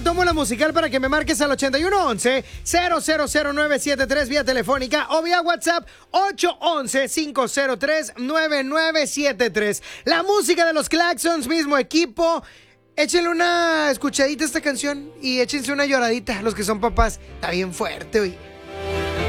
tómbola musical para que me marques al 8111-000973 vía telefónica o vía WhatsApp 811-503-9973. La música de los Claxons, mismo equipo. Échenle una escuchadita a esta canción y échense una lloradita a los que son papás. Está bien fuerte, hoy.